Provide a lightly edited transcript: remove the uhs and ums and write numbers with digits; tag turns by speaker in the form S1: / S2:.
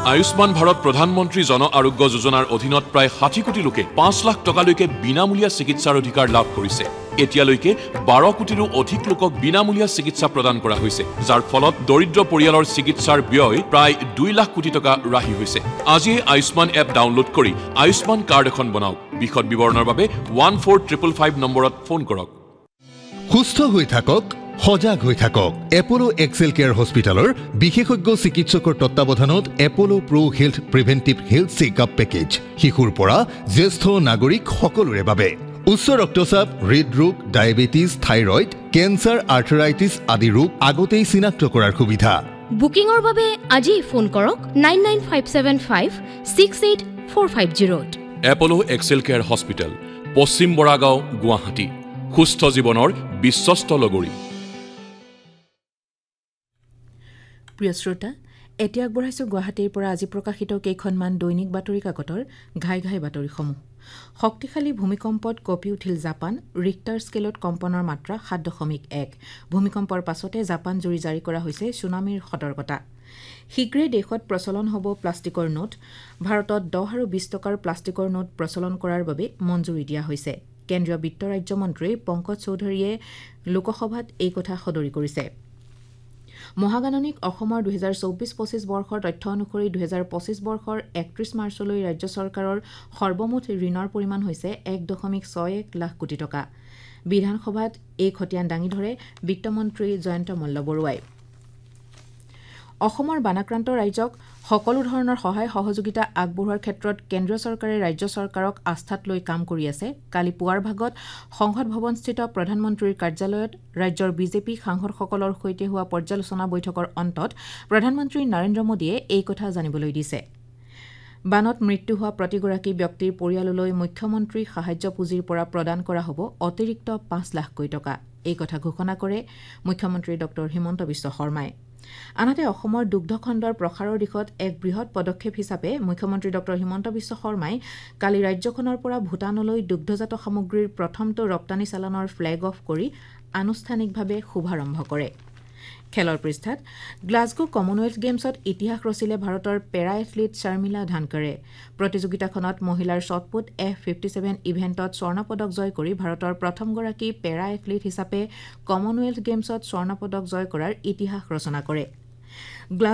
S1: আয়ুষ্মান ভাৰত প্ৰধানমন্ত্ৰী জন আৰোগ্য যোজনাৰ অধীনত প্ৰায় 60 কোটি লোকে 5 লাখ টকালৈকে বিনামূলীয়া চিকিৎসাৰ অধিকাৰ লাভ কৰিছে। এতিয়ালৈকে 12 কোটিৰো অধিক লোকক বিনামূলীয়া চিকিৎসা প্ৰদান কৰা হৈছে, যাৰ ফলত দৰিদ্ৰ পৰিয়ালৰ চিকিৎসাৰ ব্যয় প্ৰায় 2 লাখ কোটি টকা ৰাহি হৈছে। আজিয়ে আয়ুষ্মান এপ ডাউনলোড কৰি আয়ুষ্মান কাৰ্ড এখন বনাওক। বিশদ বিৱৰণৰ বাবে 14555 নম্বৰত ফোন কৰক।
S2: সুস্থ হৈ থাকক, সজাগ হৈ থাকক। এপলো এক্সেল কেয়াৰ হস্পিটালৰ বিশেষজ্ঞ চিকিৎসকৰ তত্বাৱধানত এপলো প্ৰ হেল্থ প্ৰিভেন্টিভ হেল্থ চেকআপ পেকেজ শিশুৰ পৰা জ্যেষ্ঠ নাগৰিক সকলোৰে বাবে। উচ্চ ৰক্তচাপ, হৃদৰোগ, ডায়েবেটিছ, থাইৰয়ড, কেঞ্চাৰ, আৰ্থৰাইটিছ আদি ৰোগ আগতেই চিনাক্ত কৰাৰ সুবিধা।
S3: বুকিঙৰ বাবে আজি ফোন কৰক 9957568450।
S1: এপলো এক্সেল কেয়াৰ হস্পিটেল, পশ্চিম বৰাগাঁও, গুৱাহাটী। সুস্থ জীৱনৰ বিশ্বস্ত লগৰী।
S4: প্ৰিয় শ্ৰোতা, এতিয়া আগবঢ়াইছো গুৱাহাটীৰ পৰা আজি প্ৰকাশিত কেইখনমান দৈনিক বাতৰি কাকতৰ ঘাই ঘাই বাতৰিসমূহ। শক্তিশালী ভূমিকম্পত কঁপি উঠিল জাপান, ৰিক্টাৰ স্কেলত কম্পনৰ মাত্ৰা 7.1। ভূমিকম্পৰ পাছতে জাপান জুৰি জাৰি কৰা হৈছে ছুনামিৰ সতৰ্কতা। শীঘ্ৰেই দেশত প্ৰচলন হ'ব প্লাষ্টিকৰ নোট। ভাৰতত 10 আৰু 20 টকাৰ প্লাষ্টিকৰ নোট প্ৰচলন কৰাৰ বাবে মঞ্জুৰি দিয়া হৈছে। কেন্দ্ৰীয় বিত্ত ৰাজ্যমন্ত্ৰী পংকজ চৌধুৰীয়ে লোকসভাত এই কথা সদৰি কৰিছে। মহাগাণনিক অসমৰ 2024-25 বৰ্ষৰ তথ্য অনুসৰি 2025 বৰ্ষৰ 31 মাৰ্চলৈ ৰাজ্য চৰকাৰৰ সৰ্বমুঠ ঋণৰ পৰিমাণ হৈছে 1.61 লাখ কোটি টকা। বিধানসভাত এই খতিয়ান দাঙি ধৰে বিত্তমন্ত্ৰী জয়ন্ত মল্লবৰুৱাই। অসমৰ বানাক্ৰান্ত ৰাইজক সকলো ধৰণৰ সহায় সহযোগিতা আগবঢ়োৱাৰ ক্ষেত্ৰত কেন্দ্ৰীয় চৰকাৰে ৰাজ্য চৰকাৰক আস্থাত লৈ কাম কৰি আছে। কালি পুৱাৰ ভাগত সংসদ ভৱনস্থিত প্ৰধানমন্ত্ৰীৰ কাৰ্যালয়ত ৰাজ্যৰ বিজেপি সাংসদসকলৰ সৈতে হোৱা পৰ্যালোচনা বৈঠকৰ অন্তত প্ৰধানমন্ত্ৰী নৰেন্দ্ৰ মোদীয়ে এই কথা জানিবলৈ দিছে। বানত মৃত্যু হোৱা প্ৰতিগৰাকী ব্যক্তিৰ পৰিয়াললৈ মুখ্যমন্ত্ৰী সাহায্য পুঁজিৰ পৰা প্ৰদান কৰা হ'ব অতিৰিক্ত 5 লাখকৈ টকা। এই কথা ঘোষণা কৰে মুখ্যমন্ত্ৰী ডঃ হিমন্ত বিশ্ব শৰ্মাই। আনহাতে অসমৰ দুগ্ধ খণ্ডৰ প্ৰসাৰৰ দিশত এক বৃহৎ পদক্ষেপ হিচাপে মুখ্যমন্ত্ৰী ডঃ হিমন্ত বিশ্ব শৰ্মাই কালি ৰাজ্যখনৰ পৰা ভূটানলৈ দুগ্ধজাত সামগ্ৰীৰ প্ৰথমটো ৰপ্তানি চালানৰ ফ্লেগ অফ কৰি আনুষ্ঠানিকভাৱে শুভাৰম্ভ কৰে। খেলৰ পৃষ্ঠাত গ্লাছগো কমনৱেলথ গেমছত ইতিহাস ৰচিলে ভাৰতৰ পেৰা এথলীট শৰ্মিলা ধানকাৰে। প্ৰতিযোগিতাখনত মহিলাৰ শ্বটপুট F57 ইভেণ্টত স্বৰ্ণ পদক জয় কৰি ভাৰতৰ প্ৰথমগৰাকী পেৰা এথলীট হিচাপে কমনৱেলথ গেমছত স্বৰ্ণ পদক জয় কৰাৰ ইতিহাস ৰচনা কৰে।